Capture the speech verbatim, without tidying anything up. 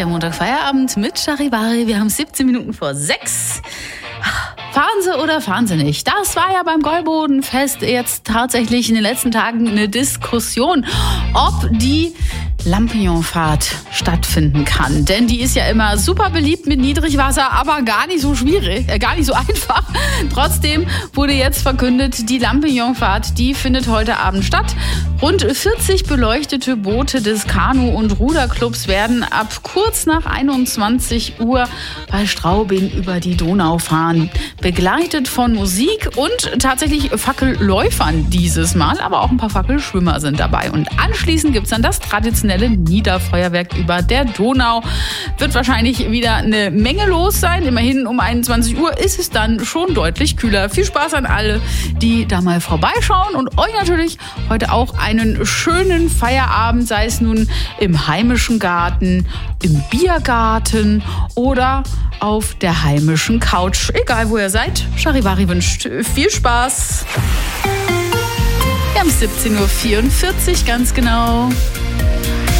der Montagfeierabend mit Charivari. Wir haben siebzehn Minuten vor sechs. Fahren Sie oder fahren Sie nicht? Das war ja beim Gäubodenfest jetzt tatsächlich in den letzten Tagen eine Diskussion, ob die Lampignonfahrt stattfinden kann. Denn die ist ja immer super beliebt mit Niedrigwasser, aber gar nicht so schwierig, äh, gar nicht so einfach. Trotzdem wurde jetzt verkündet, die Lampignonfahrt, die findet heute Abend statt. Rund vierzig beleuchtete Boote des Kanu- und Ruderclubs werden ab kurz nach einundzwanzig Uhr bei Straubing über die Donau fahren. Begleitet von Musik und tatsächlich Fackelläufern dieses Mal, aber auch ein paar Fackelschwimmer sind dabei. Und anschließend gibt es dann das traditionelle Niederfeuerwerk über der Donau. Wird wahrscheinlich wieder eine Menge los sein. Immerhin um einundzwanzig Uhr ist es dann schon deutlich kühler. Viel Spaß an alle, die da mal vorbeischauen und euch natürlich heute auch einen schönen Feierabend, sei es nun im heimischen Garten, im Biergarten oder auf der heimischen Couch. Egal, wo ihr seid, Charivari wünscht viel Spaß. Wir haben siebzehn Uhr vierundvierzig, ganz genau.